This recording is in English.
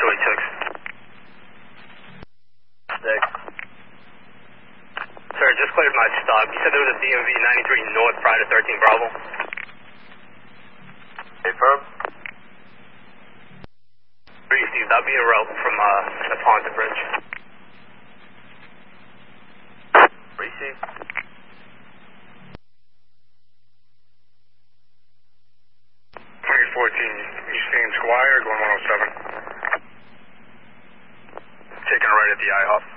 286. Six. Sir, just cleared my stop. You said there was a DMV 93 North prior to 13 Bravo. Affirm. Steve, that'll be a route from the Ponton Bridge. Receive. 2014 East Ames Squire, going 107. Taking a right at the IHOP.